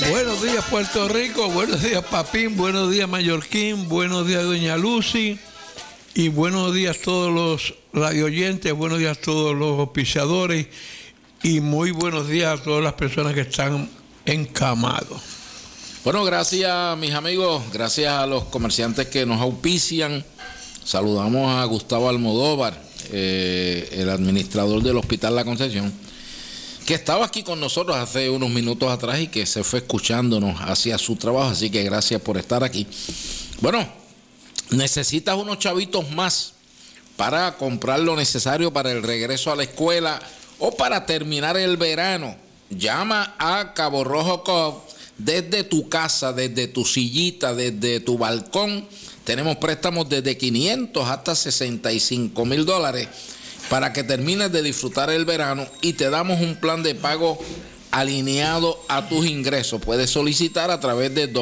Buenos días, Puerto Rico, buenos días, Papín, buenos días, Mallorquín, buenos días, Doña Lucy, y buenos días a todos los radioyentes, buenos días a todos los auspiciadores, y muy buenos días a todas las personas que están encamados. Bueno, gracias, mis amigos, gracias a los comerciantes que nos auspician. Saludamos a Gustavo Almodóvar, el administrador del Hospital La Concepción, que estaba aquí con nosotros hace unos minutos atrás y que se fue escuchándonos hacia su trabajo, así que gracias por estar aquí. Bueno, necesitas unos chavitos más para comprar lo necesario para el regreso a la escuela o para terminar el verano. Llama a Cabo Rojo Coop desde tu casa, desde tu sillita, desde tu balcón. Tenemos préstamos desde 500 hasta $65,000 para que termines de disfrutar el verano y te damos un plan de pago alineado a tus ingresos. Puedes solicitar a través de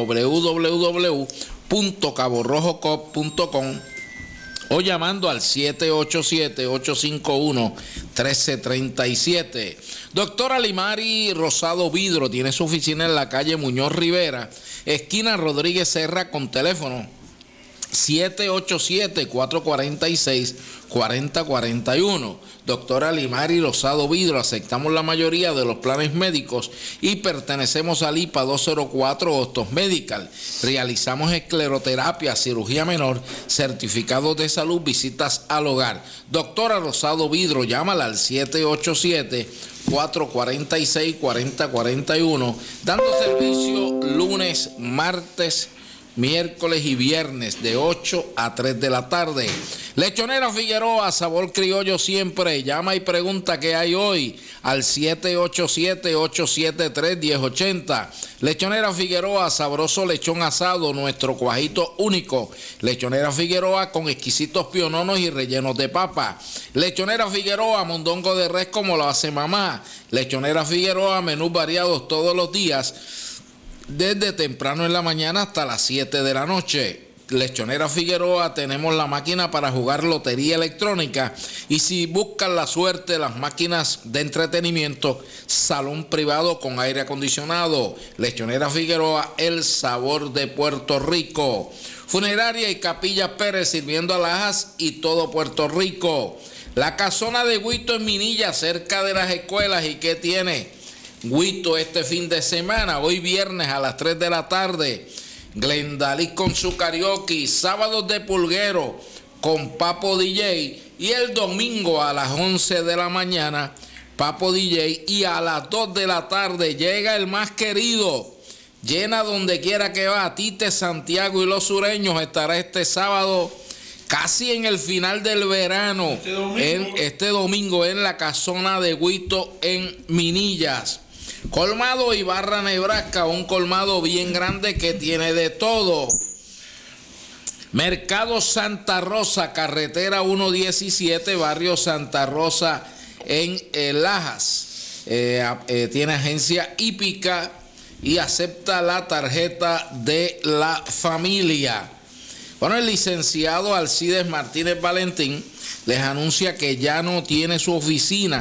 www.caborrojocoop.com o llamando al 787-851-1337. Doctora Limari Rosado Vidro tiene su oficina en la calle Muñoz Rivera, esquina Rodríguez Serra, con teléfono 787-446-4041. Doctora Limari Rosado Vidro, aceptamos la mayoría de los planes médicos y pertenecemos al IPA 204 Hostos Medical. Realizamos escleroterapia, cirugía menor, certificados de salud, visitas al hogar. Doctora Rosado Vidro, llámala al 787-446-4041, dando servicio lunes, martes, miércoles y viernes de 8 a 3 de la tarde. Lechonera Figueroa, sabor criollo siempre. Llama y pregunta qué hay hoy al 787-873-1080. Lechonera Figueroa, sabroso lechón asado, nuestro cuajito único. Lechonera Figueroa con exquisitos piononos y rellenos de papa. Lechonera Figueroa, mondongo de res como lo hace mamá. Lechonera Figueroa, menús variados todos los días, desde temprano en la mañana hasta las 7 de la noche. Lechonera Figueroa, tenemos la máquina para jugar lotería electrónica, y si buscan la suerte, las máquinas de entretenimiento, salón privado con aire acondicionado. Lechonera Figueroa, el sabor de Puerto Rico. Funeraria y Capilla Pérez, sirviendo alhajas y todo Puerto Rico. La Casona de Guito en Minilla, cerca de las escuelas. ¿Y qué tiene Guito este fin de semana? Hoy viernes a las 3 de la tarde, Glendalí con su karaoke, sábados de pulguero con Papo DJ, y el domingo a las 11 de la mañana Papo DJ, y a las 2 de la tarde llega el más querido, llena donde quiera que va, Tite Santiago y los sureños. Estará este sábado casi en el final del verano, este domingo en la Casona de Guito en Minillas. Colmado Ibarra, Nebraska, un colmado bien grande que tiene de todo. Mercado Santa Rosa, carretera 117, barrio Santa Rosa en Lajas. Tiene agencia hípica y acepta la tarjeta de la familia. Bueno, el licenciado Alcides Martínez Valentín les anuncia que ya no tiene su oficina